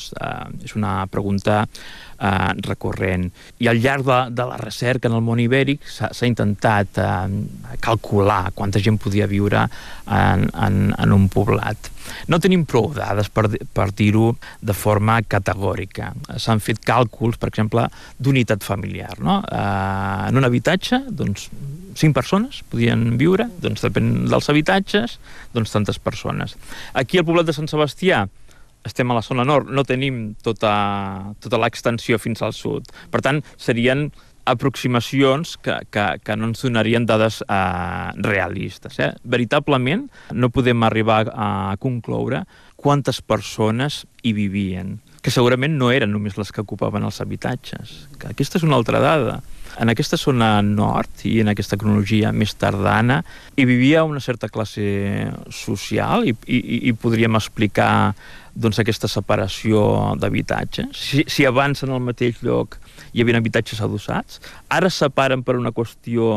és una pregunta recurrent. I al llarg de la recerca en el món ibèric s'ha intentat calcular quanta gent podia viure en un poblat. No tenim prou dades per dir-ho de forma categòrica. S'han fet càlculs, per exemple, d'unitat familiar, no? En un habitatge, doncs, 5 persones podien viure, doncs depèn dels habitatges, doncs tantes persones. Aquí al poblat de Sant Sebastià estem a la zona nord, no tenim tota l'extensió fins al sud. Per tant, serien aproximacions que no ens donarien dades realistes. Veritablement, no podem arribar a concloure quantes persones hi vivien, que segurament no eren només les que ocupaven els habitatges. Aquesta és una altra dada. En aquesta zona nord i en aquesta cronologia més tardana hi vivia una certa classe social i podríem explicar doncs, aquesta separació d'habitatges. Si abans en el mateix lloc hi havia habitatges adossats, ara es separen per una qüestió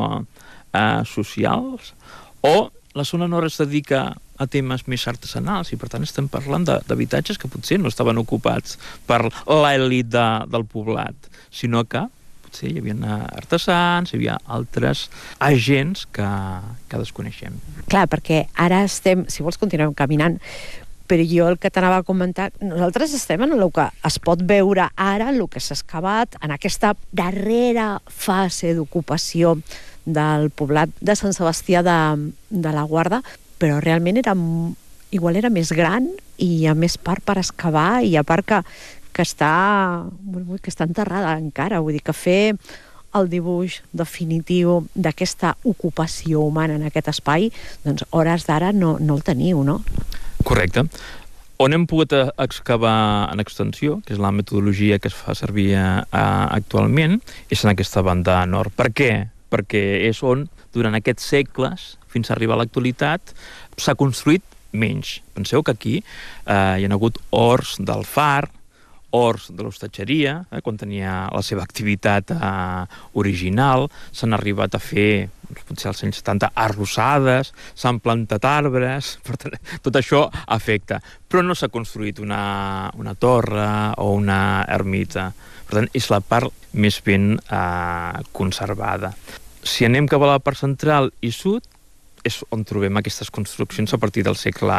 socials, o la zona nord es dedica a temes més artesanals i per tant estem parlant d'habitatges que potser no estaven ocupats per l'elit del poblat, sinó que potser hi havia artesans, hi havia altres agents que desconeixem. Clar, perquè ara estem, si vols continuem caminant, però jo el que t'anava a comentar, nosaltres estem en el que es pot veure ara, el que s'ha excavat en aquesta darrera fase d'ocupació del poblat de Sant Sebastià de la Guarda, però realment igual era més gran i hi ha més part per excavar i a part que està enterrada encara, vull dir que fer el dibuix definitiu d'aquesta ocupació humana en aquest espai, doncs hores d'ara no el teniu, no? Correcte. On hem pogut excavar en extensió, que és la metodologia que es fa servir actualment, és en aquesta banda nord. Per què? Perquè és on, durant aquests segles, fins a arribar a l'actualitat, s'ha construït menys. Penseu que aquí hi ha hagut horts del far, horts de l'hostatgeria, quan tenia la seva activitat original, s'han arribat a fer, potser als anys 70, arrossades, s'han plantat arbres, per tant, tot això afecta. Però no s'ha construït una torre o una ermita. Per tant, és la part més ben conservada. Si anem cap a la part central i sud, és on trobem aquestes construccions a partir del segle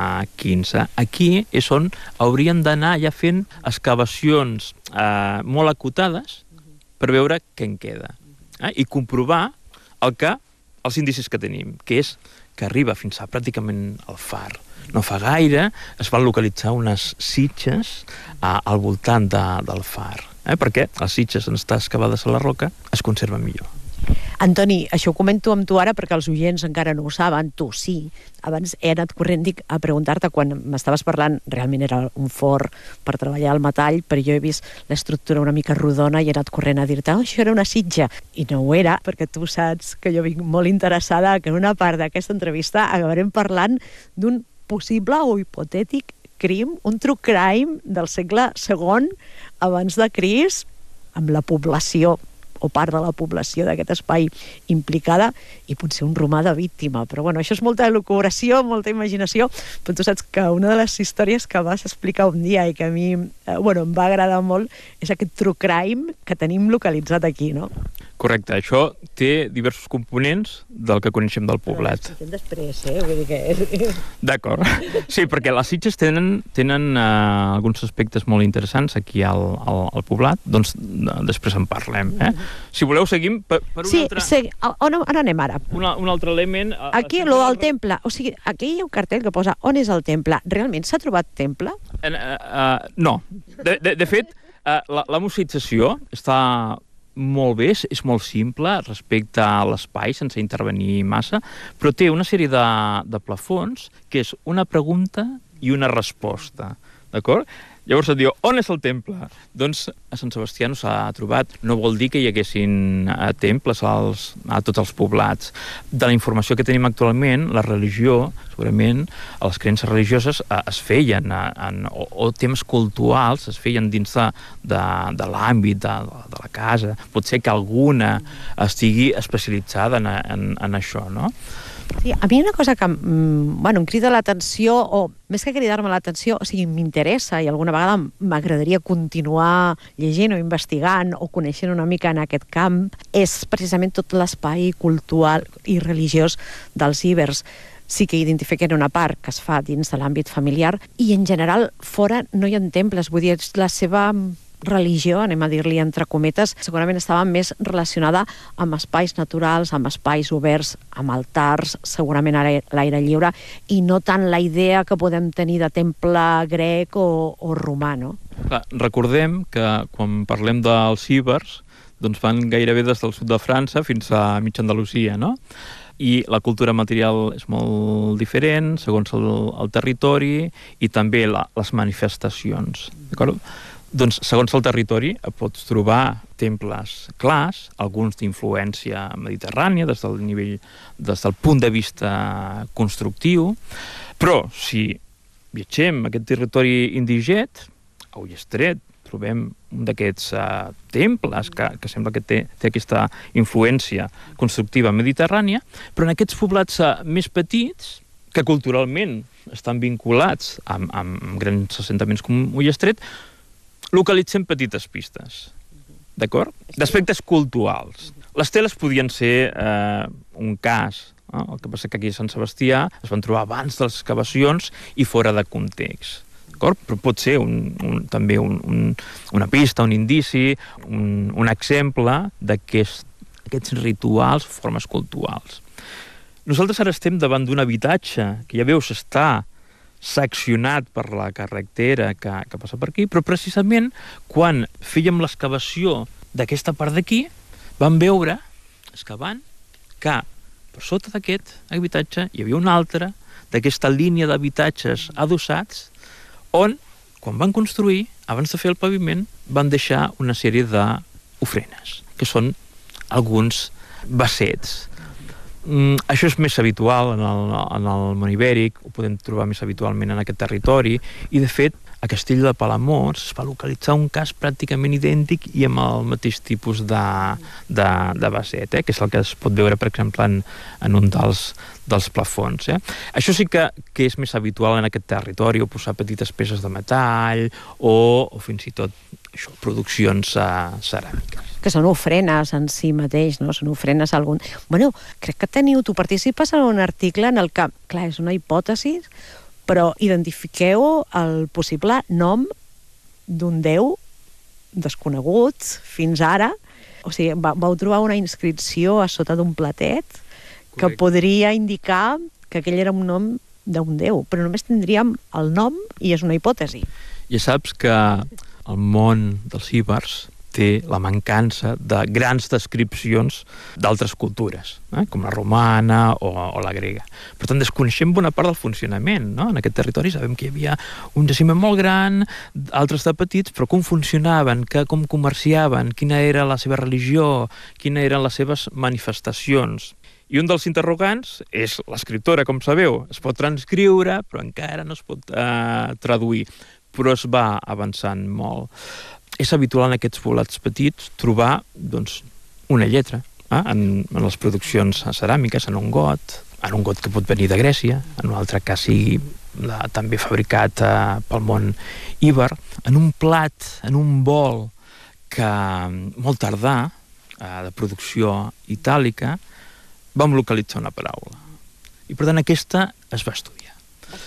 XV. Aquí és on hauríem d'anar ja fent excavacions molt acotades per veure què en queda. I comprovar els indicis que tenim, que és que arriba fins a pràcticament el far. No fa gaire es van localitzar unes sitges al voltant del far, perquè les sitges on estan excavades a la roca es conserven millor. Antoni, això ho comento amb tu ara perquè els oients encara no ho saben, tu sí. Abans he anat corrent a preguntar-te, quan m'estaves parlant, realment era un forn per treballar el metall, però jo he vist l'estructura una mica rodona i he anat corrent a dir-te, això era una sitja. I no ho era, perquè tu saps que jo vinc molt interessada que en una part d'aquesta entrevista acabarem parlant d'un possible o hipotètic crim, un true crime del segle II abans de Crist, amb la població o part de la població d'aquest espai implicada i potser un romà de víctima. Però bueno, això és molta elucubració, molta imaginació, però tu saps que una de les històries que vas explicar un dia i que a mi em va agradar molt és aquest true crime que tenim localitzat aquí, no? Correcte, això té diversos components del que coneixem del poblat. Però després, vull dir que... D'acord. Sí, perquè les sitges tenen alguns aspectes molt interessants aquí al poblat, doncs després en parlem. Si voleu, seguim per un altre... Sí, on anem ara? Un altre element... Aquí, lo del temple. O sigui, aquí hi ha un cartell que posa on és el temple. Realment s'ha trobat temple? No. De fet, la museïtzació està molt bé, és molt simple respecte a l'espai, sense intervenir massa, però té una sèrie de plafons que és una pregunta i una resposta, d'acord? Llavors et diu, on és el temple? Doncs a Sant Sebastià no s'ha trobat. No vol dir que hi haguessin temples a tots els poblats. De la informació que tenim actualment, la religió, segurament, les creences religioses es feien, o temes culturals es feien dins de l'àmbit de la casa. Pot ser que alguna estigui especialitzada en això, no? Sí, a mi una cosa que em crida l'atenció, o més que cridar-me l'atenció, o sigui, m'interessa i alguna vegada m'agradaria continuar llegint o investigant o coneixent una mica en aquest camp, és precisament tot l'espai cultural i religiós dels ibers. Sí que identifiquen una part que es fa dins de l'àmbit familiar i en general fora no hi ha temples, vull dir, la seva religió, anem a dir-li entre cometes, segurament estava més relacionada amb espais naturals, amb espais oberts, amb altars, segurament a l'aire lliure, i no tant la idea que podem tenir de temple grec o romà, no? Clar, recordem que quan parlem dels ibers, doncs van gairebé des del sud de França fins a mitja Andalusia, no? I la cultura material és molt diferent segons el territori i també les manifestacions, d'acord? Doncs, segons el territori, pots trobar temples clars, alguns d'influència mediterrània, des del punt de vista constructiu, però si viatgem a aquest territori indigèt, a Ullastret, trobem un d'aquests temples que sembla que té aquesta influència constructiva mediterrània, però en aquests poblats més petits, que culturalment estan vinculats amb grans assentaments com Ullastret, localitzem petites pistes, d'acord? D'aspectes culturals. Les teles podien ser un cas, el que passa que aquí a Sant Sebastià es van trobar abans de les excavacions i fora de context, d'acord? Però pot ser també una pista, un indici, un exemple d'aquests rituals, formes culturals. Nosaltres ara estem davant d'un habitatge que ja veus està seccionat per la carretera que passa per aquí, però precisament quan fèiem l'excavació d'aquesta part d'aquí, vam veure, excavant, que per sota d'aquest habitatge hi havia un altre d'aquesta línia d'habitatges adossats on, quan van construir, abans de fer el paviment, van deixar una sèrie d'ofrenes, que són alguns bassets. Això és més habitual en el món ibèric, ho podem trobar més habitualment en aquest territori, i de fet a Castell de Palamós es va localitzar un cas pràcticament idèntic i amb el mateix tipus de basset, que és el que es pot veure, per exemple, en un dels plafons. Això sí que és més habitual en aquest territori, o posar petites peces de metall o fins i tot produccions ceràmiques. Que són ofrenes en si mateix, no? Són ofrenes a algun... Bueno, crec que tu participes en un article en el que, clar, és una hipòtesi, però identifiqueu el possible nom d'un déu desconegut fins ara. O sigui, vau trobar una inscripció a sota d'un platet que podria indicar que aquell era un nom d'un déu, però només tindríem el nom i és una hipòtesi. Ja saps que el món dels ibers té la mancança de grans descripcions d'altres cultures, com la romana o la grega. Per tant, desconeixem bona part del funcionament, no? En aquest territori sabem que hi havia un jaciment molt gran, altres de petits, però com funcionaven, com comerciaven, quina era la seva religió, quines eren les seves manifestacions. I un dels interrogants és l'escriptora, com sabeu. Es pot transcriure, però encara no es pot traduir, però es va avançant molt. És habitual en aquests poblats petits trobar una lletra en les produccions ceràmiques, en un got que pot venir de Grècia, en un altre que sigui també fabricat pel món íber, en un plat, en un bol que molt tardà, de producció itàlica, vam localitzar una paraula. I per tant aquesta es va estudiar.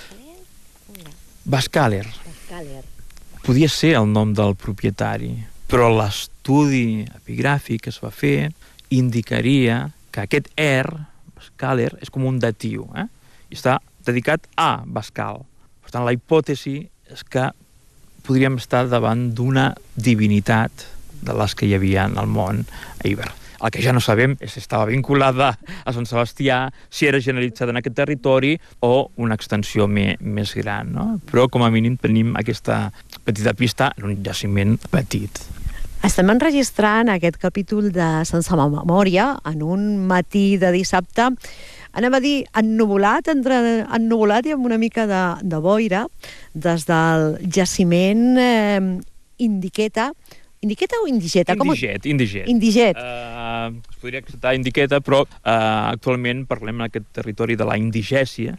Bascàler. Podia ser el nom del propietari, però l'estudi epigràfic que es va fer indicaria que aquest Bascàler, és com un datiu, i està dedicat a Bascal. Per tant, la hipòtesi és que podríem estar davant d'una divinitat de les que hi havia en el món íber. El que ja no sabem és si estava vinculada a Sant Sebastià, si era generalitzada en aquest territori o una extensió més gran, no? Però com a mínim tenim aquesta petita pista en un jaciment petit. Estem enregistrant aquest capítol de Sense Memòria en un matí de dissabte, anem a dir ennuvolat, entre ennuvolat i amb una mica de boira, des del jaciment Indiqueta Indiqueta o indigeta? Indiget. Indiget. Es podria acceptar indiqueta, però actualment parlem en aquest territori de la indigèsia,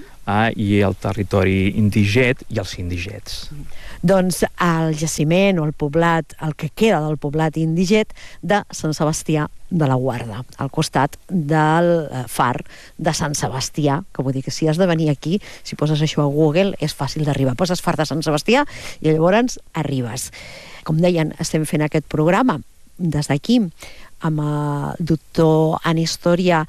i el territori indiget i els indigets. Doncs el jaciment o el poblat, el que queda del poblat indiget de Sant Sebastià de la Guarda, al costat del far de Sant Sebastià, que vull dir que si has de venir aquí, si poses això a Google, és fàcil d'arribar. Poses far de Sant Sebastià i llavors arribes. Com deien, estem fent aquest programa des d'aquí amb el doctor en història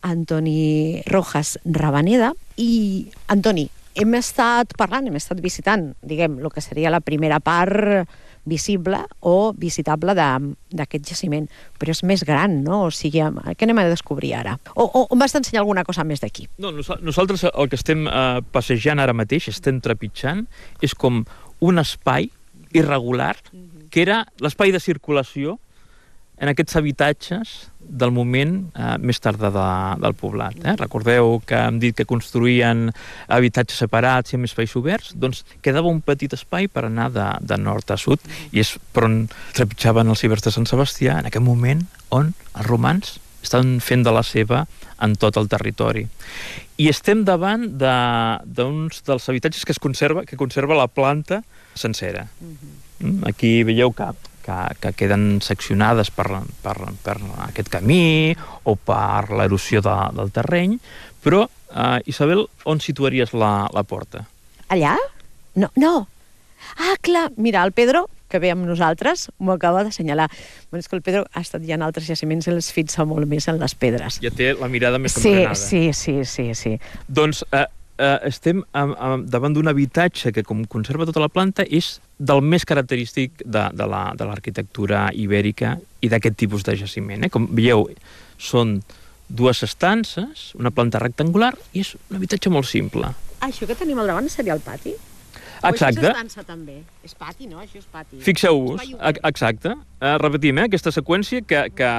Antoni Rojas Rabaneda. I, Antoni, hem estat visitant, diguem, el que seria la primera part visible o visitable d'aquest jaciment, però és més gran, no? O sigui, què anem a descobrir ara? O m'has d'ensenyar alguna cosa més d'aquí? No, nosaltres el que estem passejant ara mateix, estem trepitjant, és com un espai irregular, que era l'espai de circulació en aquests habitatges del moment més tardà del poblat. Recordeu que hem dit que construïen habitatges separats i amb espais oberts? Doncs quedava un petit espai per anar de nord a sud, i és per on trepitjaven els ibers de Sant Sebastià, en aquest moment on els romans estan fent de la seva en tot el territori. I estem davant d'uns dels habitatges que conserva la planta sencera. Aquí veieu que queden seccionades per aquest camí o per l'erosió del terreny, però, Isabel, on situaries la porta? Allà? No. Ah, clar, mira, el Pedro, que ve amb nosaltres, m'ho acaba d'assenyalar. Bueno, és que el Pedro ha estat ja en altres jaciments i els fixa molt més en les pedres. Ja té la mirada més emprenada. Sí. Doncs estem davant d'un habitatge que, com conserva tota la planta, és del més característic de l'arquitectura ibèrica i d'aquest tipus de jaciment. Com veieu, són dues estances, una planta rectangular, i és un habitatge molt simple. Això que tenim al davant seria el pati? Exacte. O això és estança també? És pati, no? Això és pati. Fixeu-vos, exacte. Repetim, aquesta seqüència que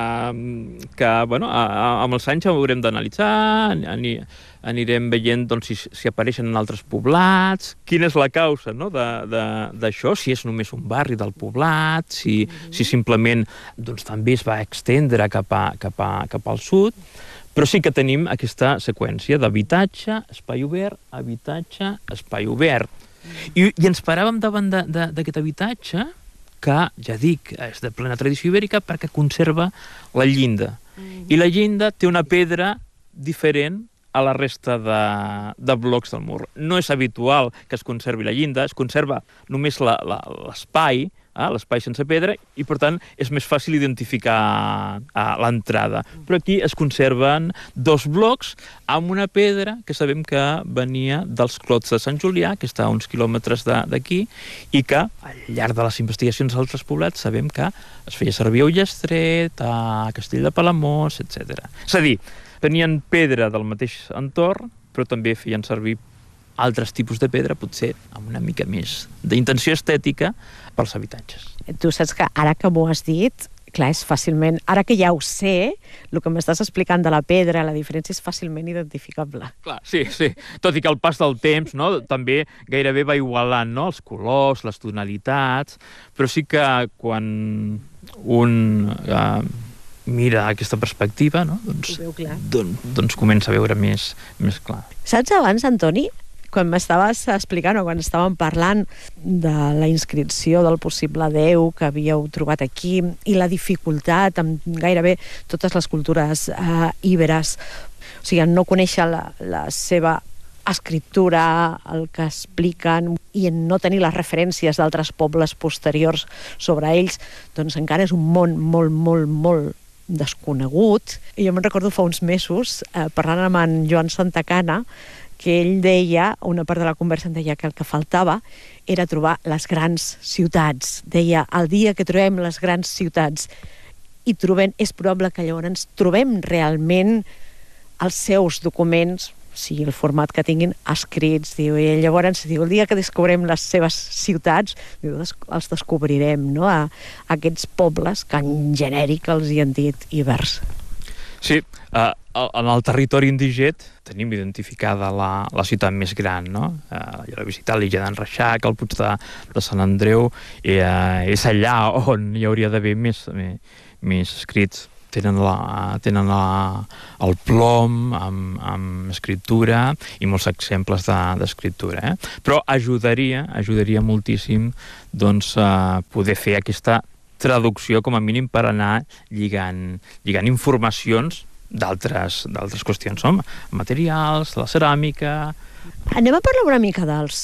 amb els anys haurem d'analitzar, anirem veient si apareixen en altres poblats, quina és la causa d'això, si és només un barri del poblat, si simplement també es va extendre cap al sud, però sí que tenim aquesta seqüència d'habitatge, espai obert, habitatge, espai obert. I ens paràvem davant d'aquest habitatge que, ja dic, és de plena tradició ibèrica perquè conserva la llinda. I la llinda té una pedra diferent a la resta de blocs del mur. No és habitual que es conservi la llinda, es conserva només l'espai, l'espai sense pedra, i per tant és més fàcil identificar l'entrada. Però aquí es conserven dos blocs amb una pedra que sabem que venia dels clots de Sant Julià, que està a uns quilòmetres d'aquí, i que al llarg de les investigacions d'altres poblats sabem que es feia servir a Ullastret, a Castell de Palamós, etc. És a dir, tenien pedra del mateix entorn, però també feien servir altres tipus de pedra, potser amb una mica més d'intenció estètica pels habitatges. Tu saps que ara que m'ho has dit, clar, és fàcilment... Ara que ja ho sé, el que m'estàs explicant de la pedra, la diferència és fàcilment identificable. Clar, sí. Tot i que el pas del temps també gairebé va igualant els colors, les tonalitats, però sí que quan un mira aquesta perspectiva, doncs comença a veure més clar. Saps abans, Antoni, quan m'estaves explicant o quan estàvem parlant de la inscripció del possible déu que havíeu trobat aquí i la dificultat amb gairebé totes les cultures íberes, o sigui, no conèixer la seva escriptura, el que expliquen, i en no tenir les referències d'altres pobles posteriors sobre ells, doncs encara és un món molt, molt, molt desconegut. I jo me'n recordo fa uns mesos, parlant amb en Joan Santacana, que ell deia, una part de la conversa em deia que el que faltava era trobar les grans ciutats. Deia, el dia que trobem les grans ciutats i és probable que llavors trobem realment els seus documents, sigui el format que tinguin, escrits, diu, i llavors diu, el dia que descobrem les seves ciutats, diu, els descobrirem, no?, a aquests pobles que en genèric els hi han dit ibers. Sí, en el territori indigent tenim identificada la ciutat més gran, no? Jo l'he visitat, l'illa d'en Reixac, el Puig de Sant Andreu, i és allà on hi hauria d'haver més escrits. Tenen el plom amb escriptura i molts exemples d'escriptura. Però ajudaria moltíssim doncs, poder fer aquesta traducció com a mínim per anar lligant informacions d'altres qüestions, no? Materials, de la ceràmica... Anem a parlar una mica dels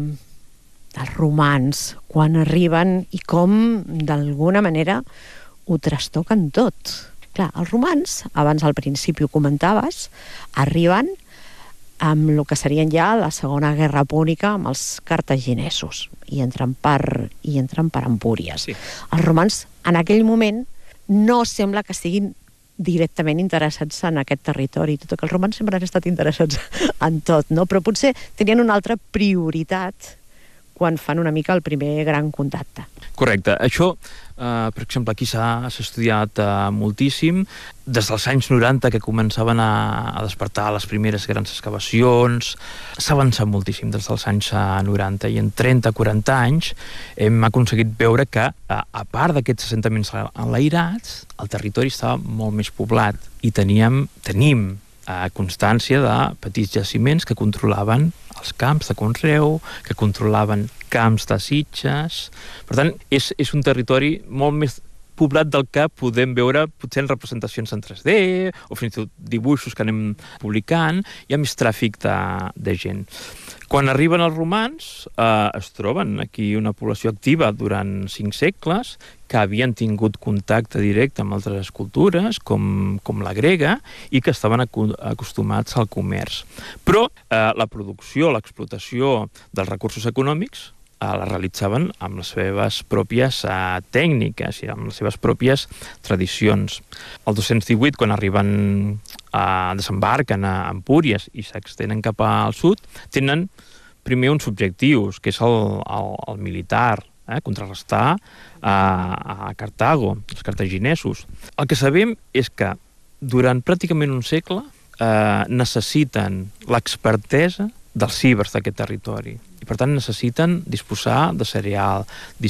romans, quan arriben i com, d'alguna manera, ho trastoquen tot. Clar, els romans, abans al principi ho comentaves, arriben amb el que serien ja la Segona Guerra Púnica amb els cartaginesos i entren per Empúries. Sí. Els romans, en aquell moment, no sembla que estiguin directament interessats en aquest territori, tot que els romans sempre han estat interessats en tot, no? Però potser tenien una altra prioritat quan fan una mica el primer gran contacte. Correcte. Això, per exemple, aquí s'ha estudiat moltíssim. Des dels anys 90 que començaven a despertar les primeres grans excavacions, s'ha avançat moltíssim des dels anys 90 i en 30-40 anys hem aconseguit veure que, a part d'aquests assentaments enlairats, el territori estava molt més poblat i tenim constància de petits jaciments que controlaven els camps de conreu, que controlaven camps de sitges. Per tant, és un territori molt més poblat del que podem veure potser en representacions en 3D o fins i tot dibuixos que anem publicant. Hi ha més tràfic de gent. Quan arriben els romans, es troben aquí una població activa durant 5 segles que havien tingut contacte directe amb altres cultures, com la grega, i que estaven acostumats al comerç. Però la producció, l'explotació dels recursos econòmics la realitzaven amb les seves pròpies tècniques i amb les seves pròpies tradicions. El 218, quan desembarquen a Empúries i s'extenen cap al sud, tenen primer uns objectius, que és el militar, contrarrestar a Cartago, els cartaginesos. El que sabem és que durant pràcticament un segle necessiten l'expertesa dels cibers d'aquest territori. I, per tant, necessiten disposar de cereal,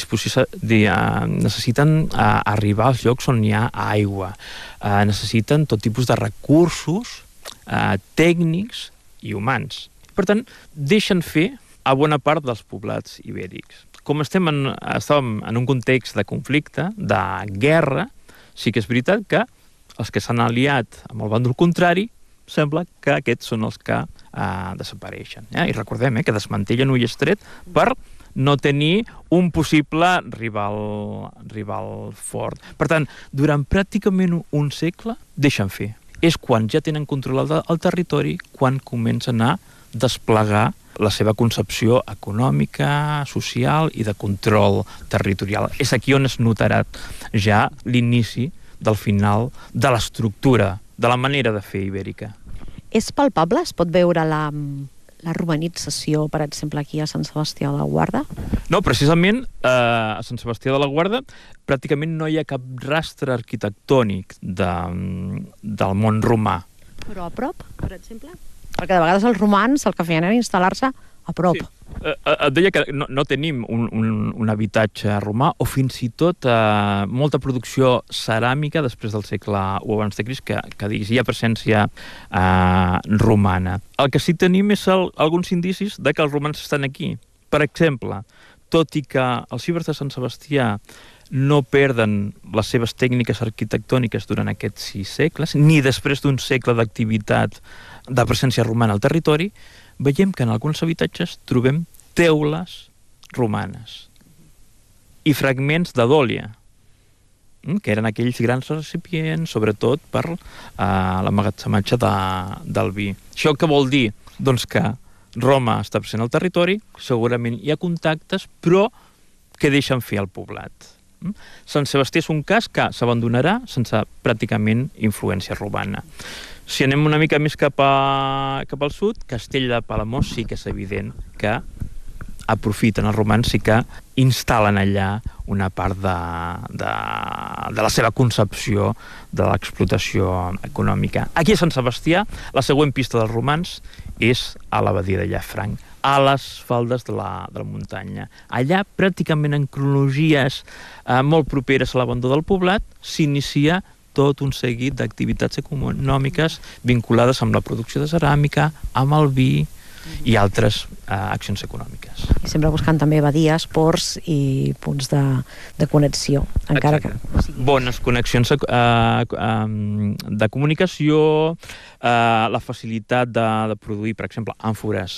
necessiten arribar als llocs on hi ha aigua, necessiten tot tipus de recursos tècnics i humans. Per tant, deixen fer a bona part dels poblats ibèrics. Com estàvem en un context de conflicte, de guerra, sí que és veritat que els que s'han aliat amb el bàndol contrari sembla que aquests són els que desapareixen. I recordem que desmantellen Ullestret per no tenir un possible rival fort. Per tant, durant pràcticament un segle deixen fer. És quan ja tenen controlat el territori, quan comencen a desplegar la seva concepció econòmica, social i de control territorial. És aquí on es notarà ja l'inici del final de l'estructura, de la manera de fer ibèrica. És palpable? Es pot veure la romanització, per exemple, aquí a Sant Sebastià de la Guarda? No, precisament a Sant Sebastià de la Guarda pràcticament no hi ha cap rastre arquitectònic del món romà. Però a prop, per exemple? Perquè de vegades els romans el que feien era instal·lar-se a prop. Sí. Et deia que no tenim un habitatge romà o fins i tot molta producció ceràmica després del segle I abans de Crist que hi ha presència romana. El que sí tenim és alguns indicis de que els romans estan aquí. Per exemple, tot i que els cibers de Sant Sebastià no perden les seves tècniques arquitectòniques durant aquests 6 segles, ni després d'un segle d'activitat de presència romana al territori, veiem que en alguns habitatges trobem teules romanes i fragments de dòlia, que eren aquells grans recipients, sobretot per l'emmagatzematge del vi. Això què vol dir? Doncs que Roma està present al territori, segurament hi ha contactes, però que deixen fer el poblat. Sant Sebastià és un cas que s'abandonarà sense pràcticament influència romana. Si anem una mica més cap al sud, Castell de Palamós sí que és evident que aprofiten, els romans sí que instal·len allà una part de la seva concepció de l'explotació econòmica. Aquí a Sant Sebastià, la següent pista dels romans és a l'abadia de Llafranc, a les faldes de la muntanya. Allà, pràcticament en cronologies molt properes a l'abandó del poblat, s'inicia tot un seguit d'activitats econòmiques vinculades amb la producció de ceràmica, amb el vi i altres accions econòmiques. I sempre buscant també badies, ports i punts de connexió. Encara que... Bones connexions de comunicació, la facilitat de produir, per exemple, àmfores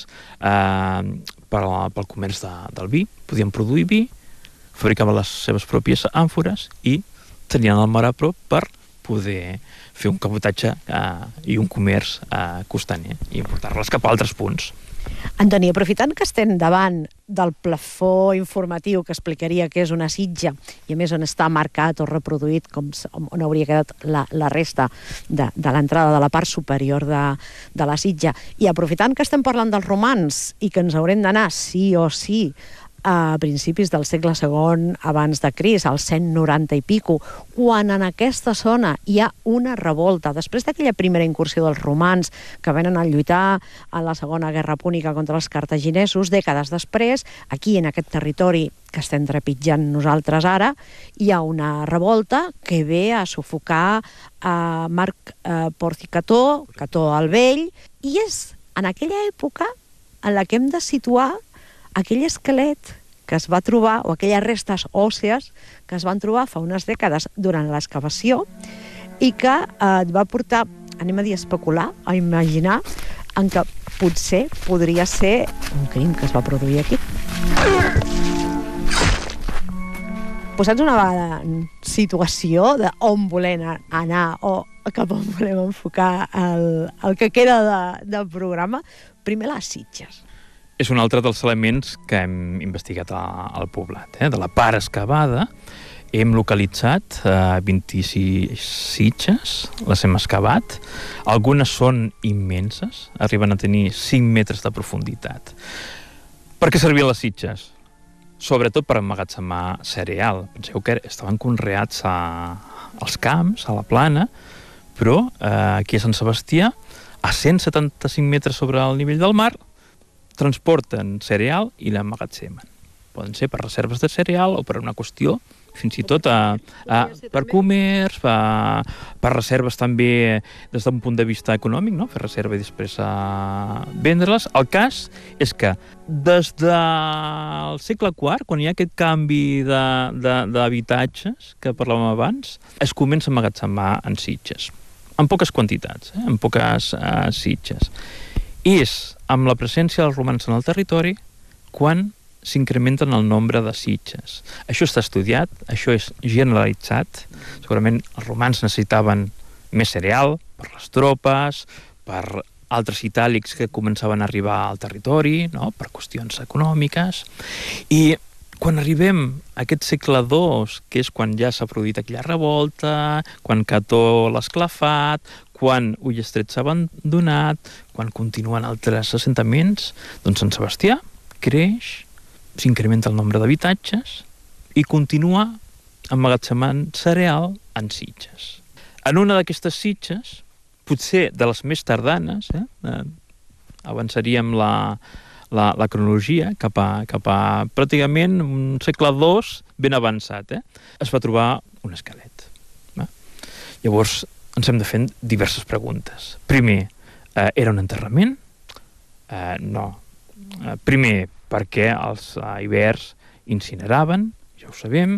pel comerç del vi. Podien produir vi, fabricaven les seves pròpies àmfores i tenien el mar a prop per poder fer un cabotatge i un comerç costaner i importar-les cap a altres punts. Antoni, aprofitant que estem davant del plafó informatiu que explicaria què és una sitja i a més on està marcat o reproduït on hauria quedat la resta de l'entrada de la part superior de la sitja, i aprofitant que estem parlant dels romans i que ens haurem d'anar sí o sí a principis del segle II abans de Crist, al 190 i pico, quan en aquesta zona hi ha una revolta. Després d'aquella primera incursió dels romans que venen a lluitar en la Segona Guerra Púnica contra els cartaginesos, dècades després, aquí en aquest territori que estem trepitjant nosaltres ara, hi ha una revolta que ve a sufocar a Marc Porci Cató, Cató el Vell, i és en aquella època en la que hem de situar aquell esquelet que es va trobar, o aquelles restes òssees que es van trobar fa unes dècades durant l'excavació i que et va portar, anem a dir, a especular, a imaginar en què potser podria ser un crim que es va produir aquí. Posats una vegada en situació d'on volem anar o cap on volem enfocar el que queda del programa, primer les sitges. És un altre dels elements que hem investigat al poblat. De la part excavada hem localitzat 26 sitges, les hem excavat. Algunes són immenses, arriben a tenir 5 metres de profunditat. Per què servien les sitges? Sobretot per emmagatzemar cereal. Penseu que estaven conreats als camps, a la plana, però aquí a Sant Sebastià, a 175 metres sobre el nivell del mar, transporten cereal i l'emmagatzemen. Poden ser per reserves de cereal o per una qüestió, fins i tot per comerç, per reserves també des d'un punt de vista econòmic, no? Fer reserva i després vendre-les. El cas és que des del segle IV, quan hi ha aquest canvi d'habitatges que parlàvem abans, es comença a emmagatzemar en sitges, en poques quantitats, en poques sitges. I és amb la presència dels romans en el territori quan s'incrementen el nombre de sitges. Això està estudiat, això és generalitzat. Segurament els romans necessitaven més cereal per les tropes, per altres itàlics que començaven a arribar al territori, no? Per qüestions econòmiques. I quan arribem a aquest segle II, que és quan ja s'ha produït aquella revolta, quan Cató l'ha esclafat, quan Ullastret s'ha abandonat, quan continuen altres assentaments, doncs Sant Sebastià creix, s'incrementa el nombre d'habitatges i continua emmagatzemant cereal en sitges. En una d'aquestes sitges, potser de les més tardanes, avançaríem la cronologia cap a pràcticament un segle II ben avançat, es va trobar un esquelet. Llavors, ens hem de fer diverses preguntes. Primer, era un enterrament? No. Primer, perquè els ibers incineraven, ja ho sabem.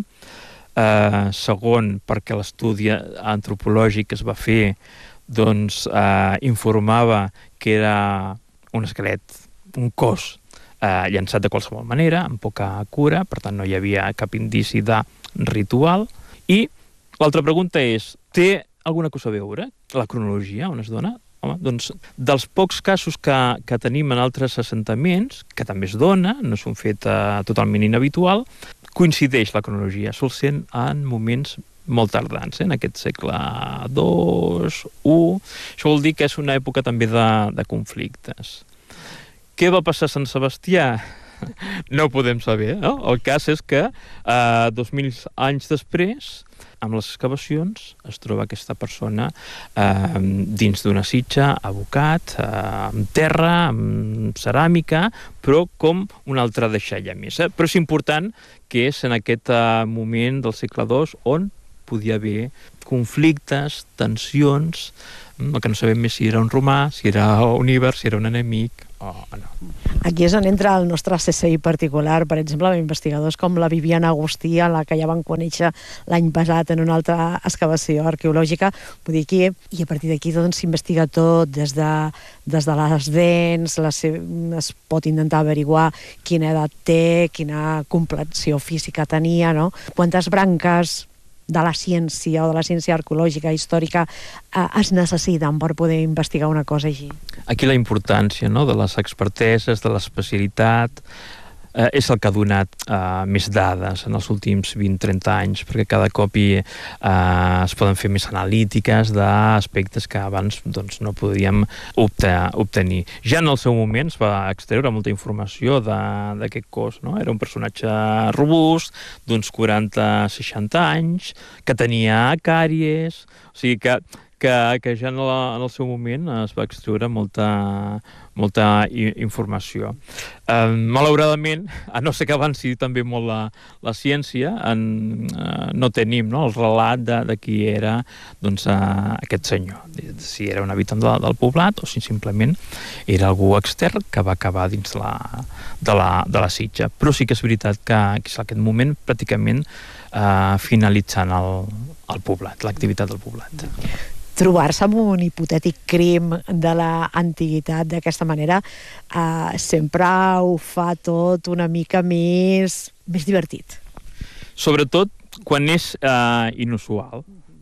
Segon, perquè l'estudi antropològic que es va fer doncs, informava que era un esquelet, un cos llançat de qualsevol manera, amb poca cura, per tant no hi havia cap indici de ritual. I l'altra pregunta és, té alguna cosa a veure la cronologia on es dona? Home, doncs, dels pocs casos que tenim en altres assentaments, que també es dona, no és un fet totalment inhabitual, coincideix la cronologia, sol ser en moments molt tardans, en aquest segle II, I. Això vol dir que és una època també de conflictes. Què va passar a Sant Sebastià? no ho podem saber, no? El cas és que 2.000 anys després, amb les excavacions, es troba aquesta persona dins d'una sitja, abocat, amb terra, amb ceràmica, però com una altra deixalla més. Però és important que és en aquest moment del segle II on podia haver conflictes, tensions, el que no sabem més si era un romà, si era un íber, si era un enemic o no. Aquí és on entra el nostre CSI particular, per exemple, amb investigadors com la Viviana Agustí, a la que ja van conèixer l'any passat en una altra excavació arqueològica. Vull dir aquí, i a partir d'aquí doncs s'investiga tot, des de les dents, es pot intentar averiguar quina edat té, quina complexió física tenia, no? Quantes branques de la ciència o de la ciència arqueològica, històrica, es necessiten per poder investigar una cosa així. Aquí la importància, no?, de les experteses, de l'especialitat, és el que ha donat més dades en els últims 20-30 anys, perquè cada cop es poden fer més analítiques d'aspectes que abans doncs, no podíem obtenir. Ja en el seu moment es va extreure molta informació d'aquest cos, no? Era un personatge robust, d'uns 40-60 anys, que tenia càries, o sigui que ja en el seu moment es va extreure molta informació. Malauradament, a no ser que avanci també molt la ciència, no tenim el relat de qui era doncs, aquest senyor, si era un habitant del poblat o si simplement era algú extern que va acabar dins de la sitja. Però sí que és veritat que és aquest moment pràcticament finalitzant el poblat, l'activitat del poblat. Trobar-se amb un hipotètic crim de l'antiguitat d'aquesta manera sempre ho fa tot una mica més divertit. Sobretot quan és inusual.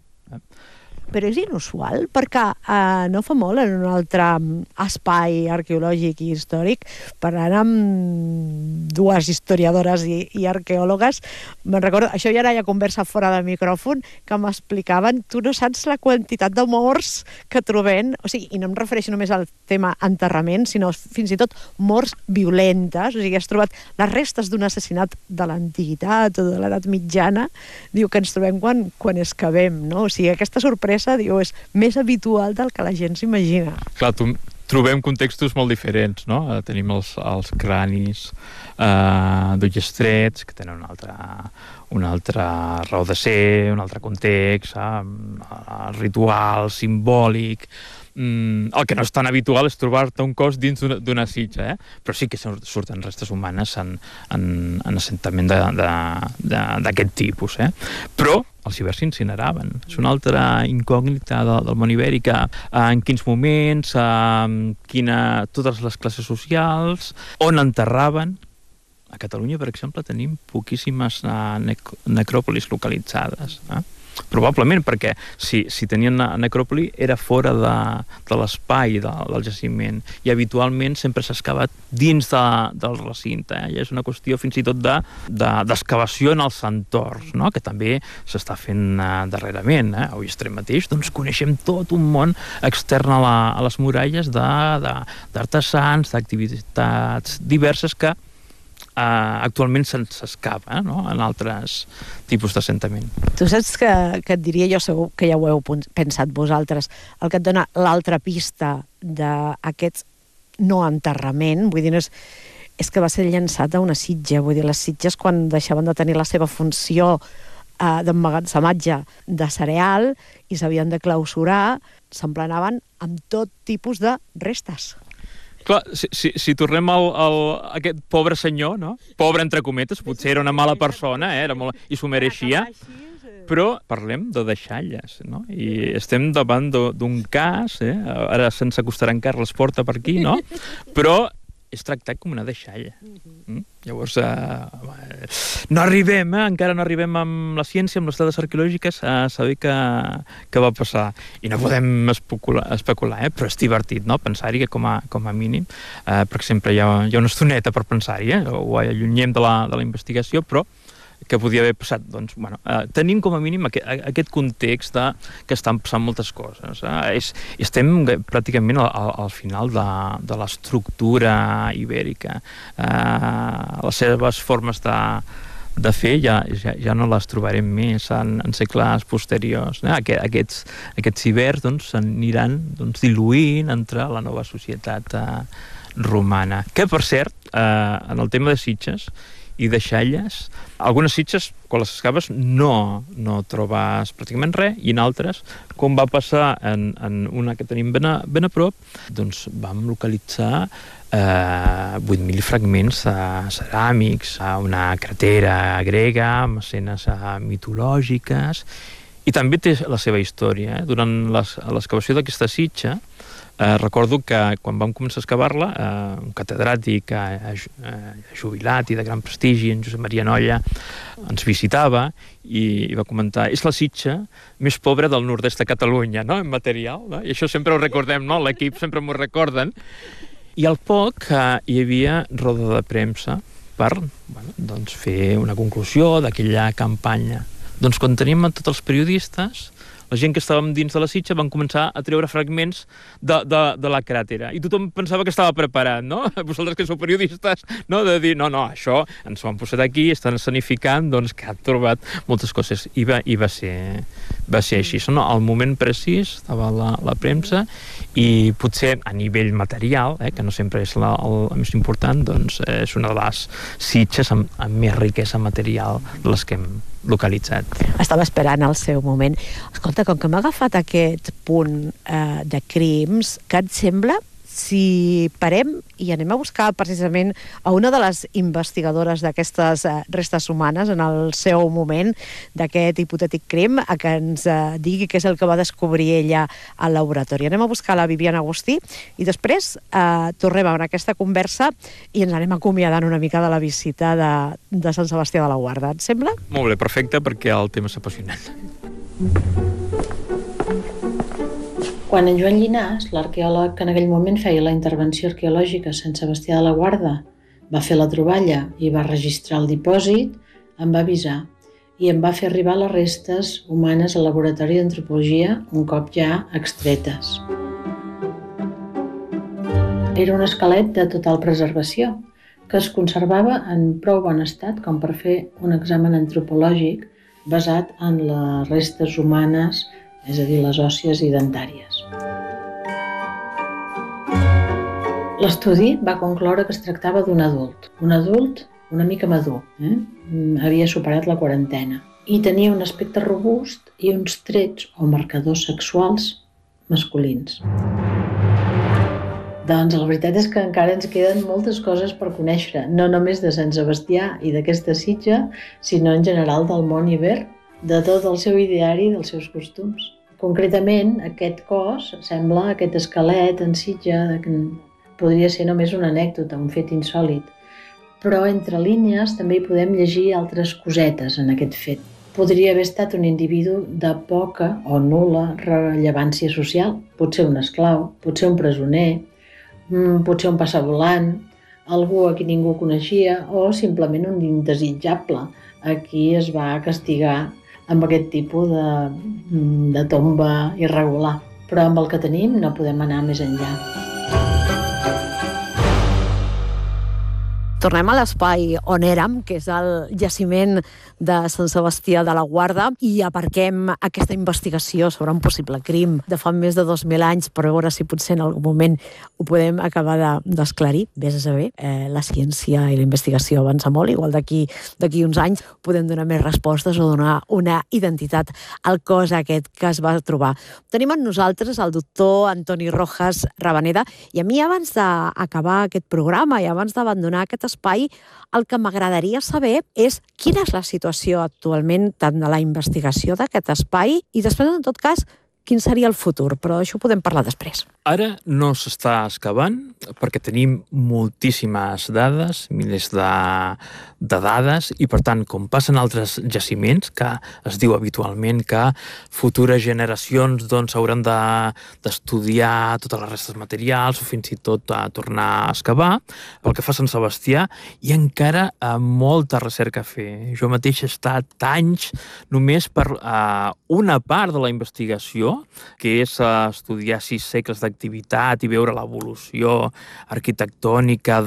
Però és inusual perquè no fa molt en un altre espai arqueològic i històric, parlant amb dues historiadores i arqueòlogues, me'n recordo, això ja era ja conversa fora del micròfon, que m'explicaven, tu no saps la quantitat de morts que trobem, o sigui, i no em refereixo només al tema enterrament, sinó fins i tot morts violentes, o sigui, has trobat les restes d'un assassinat de l'antiguitat o de l'edat mitjana, diu que ens trobem quan excavem, no? O sigui, aquesta sorpresa, diu, és més habitual del que la gent s'imagina. Clar, trobem contextos molt diferents, no? Tenim els cranis d'ulls estrets, que tenen una altra raó de ser, un altre context, ritual, simbòlic. El que no és tan habitual és trobar-te un cos dins d'una sitja, però sí que surten restes humanes en assentament d'aquest tipus. Però els ibers s'incineraven. És una altra incògnita del món ibèric, en quins moments, totes les classes socials, on enterraven. A Catalunya, per exemple, tenim poquíssimes necròpolis localitzades. Probablement perquè si tenien necròpoli era fora de l'espai del jaciment i habitualment sempre s'ha excavat dins del recinte. I és una qüestió fins i tot d'excavació en els entorns, no? Que també s'està fent darrerament. A Ullastret mateix doncs, coneixem tot un món extern a les muralles d'artesans, d'activitats diverses que actualment s'escapa, no?, en altres tipus d'assentament. Tu saps que et diria, jo segur que ja ho heu pensat vosaltres, el que et dona l'altra pista d'aquest no enterrament, vull dir, és que va ser llançat a una sitja, vull dir, les sitges quan deixaven de tenir la seva funció d'emmagatzematge de cereal i s'havien de clausurar, s'emplenaven amb tot tipus de restes. Clar, si tornem a aquest pobre senyor, no? Pobre entre cometes, potser era una mala persona, i s'ho mereixia, però parlem de deixalles, no? I estem davant d'un cas, ara se'ns acostarà en Carles Porta per aquí, no? Però és tractat com una deixalla. Llavors, encara no arribem amb la ciència, amb les dades arqueològiques, a saber què va passar. I no podem especular, però és divertit, no?, pensar-hi, que com a mínim, perquè sempre hi ha una estoneta per pensar-hi, ho allunyem de la investigació, però que podia haver passat. Doncs, bueno, tenim com a mínim aquest context que estan passant moltes coses. Estem pràcticament al final de l'estructura ibèrica. Les seves formes de fer ja no les trobarem més en segles posteriors. Aquests ibers s'aniran diluint entre la nova societat romana. Que, per cert, en el tema de sitges i de xalles, algunes sitges, quan les excaves, no trobes pràcticament res, i en altres, com va passar en una que tenim ben a prop, doncs vam localitzar 8.000 fragments ceràmics, una cratera grega, amb escenes mitològiques, i també té la seva història. Durant l'excavació d'aquesta sitja, recordo que quan vam començar a excavar-la, un catedràtic jubilat i de gran prestigi, en Josep Maria Nolla, ens visitava i va comentar: és la sitja més pobra del nord-est de Catalunya, no?, en material, no? I això sempre ho recordem, no? L'equip sempre m'ho recorden. I al poc hi havia roda de premsa per fer una conclusió d'aquella campanya. Doncs quan teníem tots els periodistes, la gent que estàvem dins de la sitja van començar a treure fragments de la cràtera. I tothom pensava que estava preparat, no? Vosaltres que sou periodistes, no? De dir, no, això ens ho han posat aquí, estan escenificant, doncs que han trobat moltes coses. I va ser així. Al moment precís estava la premsa, i potser a nivell material, que no sempre és el més important, doncs és una de les sitges amb més riquesa material de les que hem localitzat. Estava esperant el seu moment. Escolta, com que m'ha agafat aquest punt de crims, què et sembla si parem i anem a buscar precisament a una de les investigadores d'aquestes restes humanes en el seu moment d'aquest hipotètic crim, a que ens digui què és el que va descobrir ella al laboratori. Anem a buscar la Viviana Agustí i després tornem a aquesta conversa i ens anem acomiadant una mica de la visita de Sant Sebastià de la Guarda. Et sembla? Molt bé, perfecte, perquè el tema és apassionant. Quan en Joan Llinàs, l'arqueòleg que en aquell moment feia la intervenció arqueològica a Sant Sebastià de la Guarda, va fer la troballa i va registrar el dipòsit, em va avisar i em va fer arribar les restes humanes al laboratori d'antropologia un cop ja extretes. Era un esquelet de total preservació, que es conservava en prou bon estat com per fer un examen antropològic basat en les restes humanes, és a dir, les òssies i dentàries. L'estudi va concloure que es tractava d'un adult una mica madur, havia superat la quarantena, i tenia un aspecte robust i uns trets o marcadors sexuals masculins. Doncs la veritat és que encara ens queden moltes coses per conèixer, no només de Sant Sebastià i d'aquesta sitja, sinó en general del món iber, de tot el seu ideari i dels seus costums. Concretament, aquest cos sembla, aquest esquelet en sitja, podria ser només una anècdota, un fet insòlit, però entre línies també hi podem llegir altres cosetes en aquest fet. Podria haver estat un individu de poca o nul·la rellevància social, potser un esclau, potser un presoner, potser un passavolant, algú a qui ningú coneixia o simplement un indesitjable a qui es va castigar amb aquest tipus de tomba irregular. Però amb el que tenim no podem anar més enllà. Tornem a l'espai on érem, que és el jaciment de Sant Sebastià de la Guarda, i aparquem aquesta investigació sobre un possible crim de fa més de 2.000 anys, per veure si potser en algun moment ho podem acabar d'esclarir. Vés a saber, la ciència i la investigació avança molt, igual d'aquí uns anys podem donar més respostes o donar una identitat al cos aquest que es va trobar. Tenim amb nosaltres el doctor Antoni Rojas Rabaneda, i a mi abans d'acabar aquest programa i abans d'abandonar aquest espai, el que m'agradaria saber és quina és la situació actualment tant de la investigació d'aquest espai i després, en tot cas, quin seria el futur, però això ho podem parlar després. Ara no s'està excavant perquè tenim moltíssimes dades, milers de dades, i per tant, com passen altres jaciments, que es diu habitualment que futures generacions hauran d'estudiar totes les restes materials o fins i tot a tornar a excavar, pel que fa a Sant Sebastià hi ha encara molta recerca a fer. Jo mateix he estat anys només per una part de la investigació, que és estudiar 6 segles d'activitat i veure l'evolució arquitectònica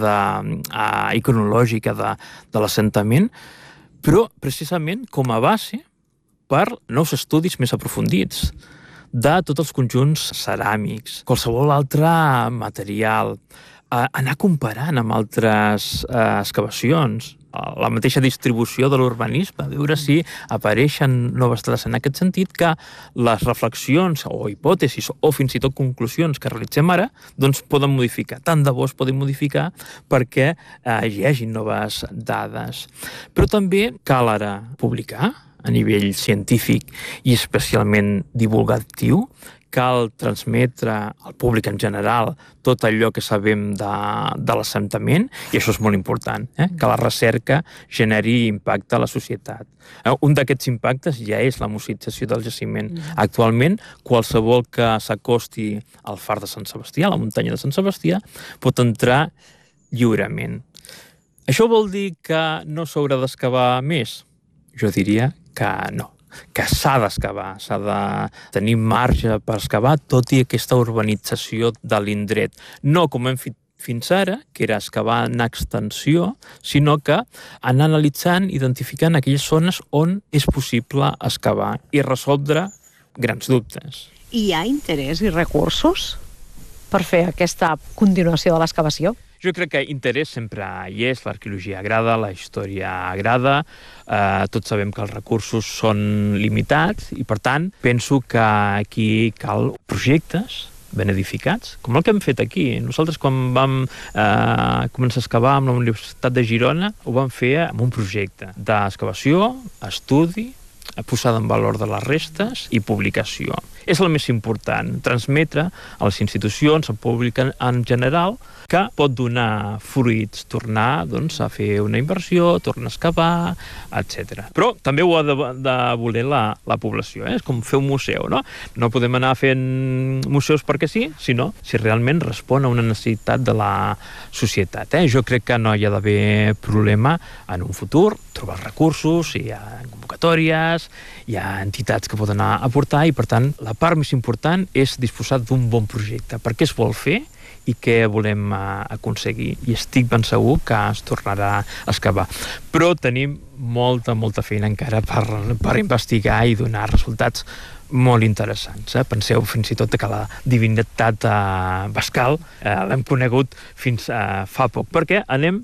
i cronològica de l'assentament, però precisament com a base per nous estudis més aprofundits de tots els conjunts ceràmics, qualsevol altre material, anar comparant amb altres excavacions, la mateixa distribució de l'urbanisme, veure si apareixen noves dades en aquest sentit, que les reflexions o hipòtesis o fins i tot conclusions que realitzem ara poden modificar. Tant de bo es poden modificar perquè hi hagi noves dades. Però també cal ara publicar a nivell científic i especialment divulgatiu, cal transmetre al públic en general tot allò que sabem de l'assentament, i això és molt important, que la recerca generi impacte a la societat. Un d'aquests impactes ja és la museïtzació del jaciment. Actualment, qualsevol que s'acosti al far de Sant Sebastià, a la muntanya de Sant Sebastià, pot entrar lliurement. Això vol dir que no s'haurà d'excavar més? Jo diria que no, que s'ha d'excavar, s'ha de tenir marge per excavar, tot i aquesta urbanització de l'indret. No com hem fet fins ara, que era excavar en extensió, sinó que anar analitzant, identificant aquelles zones on és possible excavar i resoldre grans dubtes. Hi ha interès i recursos per fer aquesta continuació de l'excavació? Jo crec que interès sempre hi és, l'arqueologia agrada, la història agrada, tots sabem que els recursos són limitats i, per tant, penso que aquí cal projectes ben edificats, com el que hem fet aquí. Nosaltres, quan vam començar a excavar amb la Universitat de Girona, ho vam fer amb un projecte d'excavació, estudi, posada en valor de les restes i publicació. És el més important, transmetre a les institucions, al públic en general, que pot donar fruits, tornar a fer una inversió, tornar a excavar, etc. Però també ho ha de voler la població, és com fer un museu, no? No podem anar fent museus perquè sí, sinó si realment respon a una necessitat de la societat. Jo crec que no hi ha d'haver problema en un futur, trobar recursos, hi ha convocatòries, hi ha entitats que poden aportar i, per tant, la part més important és disposar d'un bon projecte. Per què es vol fer i què volem aconseguir. I estic ben segur que es tornarà a excavar. Però tenim molta feina encara per investigar i donar resultats molt interessants. Penseu fins i tot que la divinitat Bascal l'hem conegut fins fa poc, perquè anem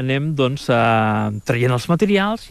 traient els materials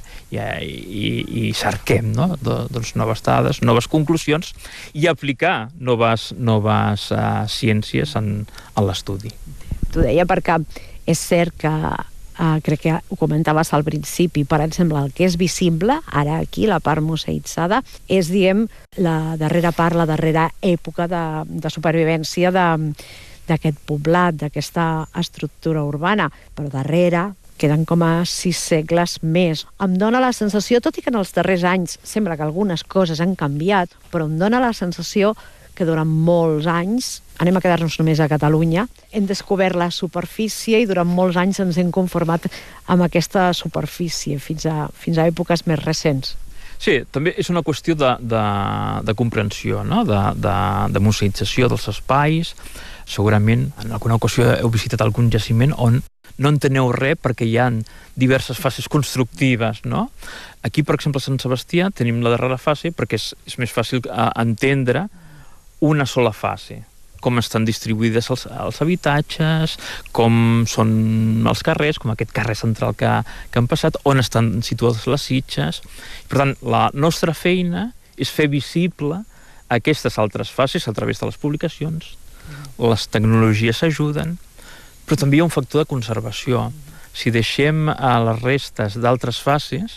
i cerquem noves dades, noves conclusions i aplicar noves ciències en l'estudi. T'ho deia perquè és cert que crec que ho comentaves al principi, per exemple, el que és visible, ara aquí, la part museïtzada, és, diem, la darrera part, la darrera època de supervivència d'aquest poblat, d'aquesta estructura urbana, però darrere queden com a 6 segles més. Em dóna la sensació, tot i que en els darrers anys sembla que algunes coses han canviat, però em dóna la sensació que durant molts anys, anem a quedar-nos només a Catalunya, hem descobert la superfície i durant molts anys ens hem conformat amb aquesta superfície fins a èpoques més recents. Sí, també és una qüestió de comprensió, no? de museïtzació dels espais. Segurament en alguna ocasió heu visitat algun jaciment on no enteneu res perquè hi ha diverses fases constructives, no? Aquí, per exemple, a Sant Sebastià tenim la darrera fase perquè és més fàcil entendre una sola fase, com estan distribuïdes els habitatges, com són els carrers, com aquest carrer central que han passat, on estan situades les sitges. Per tant, la nostra feina és fer visible aquestes altres fases a través de les publicacions. Les tecnologies ajuden, però també hi ha un factor de conservació. Si deixem les restes d'altres fases,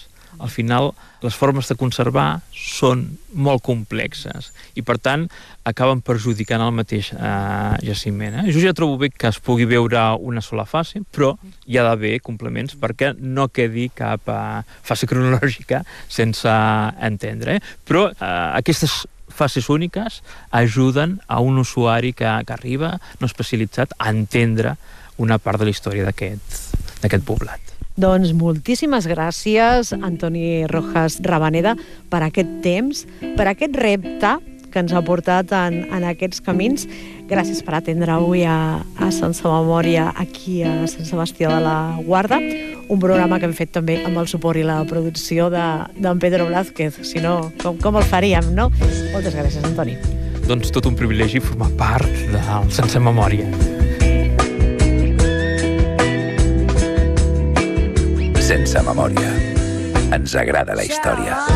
al final les formes de conservar són molt complexes i, per tant, acaben perjudicant el mateix jaciment. Jo ja trobo bé que es pugui veure una sola fase, però hi ha d'haver complements perquè no quedi cap fase cronològica sense entendre. Però aquestes fases úniques ajuden a un usuari que arriba no especialitzat a entendre una part de la història d'aquest poblat. Doncs moltíssimes gràcies, Antoni Rojas Rabaneda, per aquest temps, per aquest repte que ens ha portat en aquests camins. Gràcies per atendre avui a Sense Memòria aquí a Sant Sebastià de la Guarda, un programa que hem fet també amb el suport i la producció d'en Pedro Blázquez. Si no, com el faríem, no? Moltes gràcies, Antoni. Doncs tot un privilegi formar part del Sense Memòria. Sense Memòria. Ens agrada la història.